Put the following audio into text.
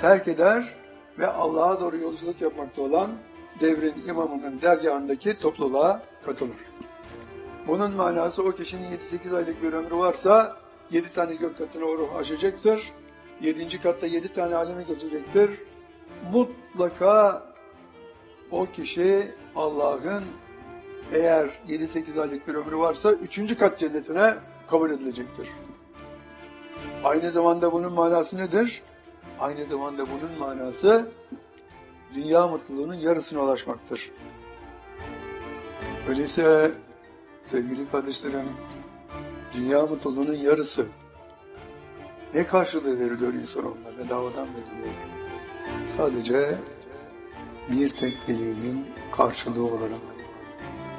terk eder ve Allah'a doğru yolculuk yapmakta olan devrin imamının dergahındaki topluluğa katılır. Bunun manası o kişinin 7-8 aylık bir ömrü varsa 7 tane gök katını o ruh aşacaktır. 7. katta 7 tane alemi geçecektir. Mutlaka o kişi Allah'ın eğer 7-8 aylık bir ömrü varsa 3. kat cennetine kabul edilecektir. Aynı zamanda bunun manası nedir? Aynı zamanda bunun manası dünya mutluluğunun yarısına ulaşmaktır. Öyleyse sevgili kardeşlerim, dünya mutluluğunun yarısı ne karşılığı veriliyor insanoğluna? Bedavadan veriliyor. Sadece bir tek dileğinin karşılığı olarak.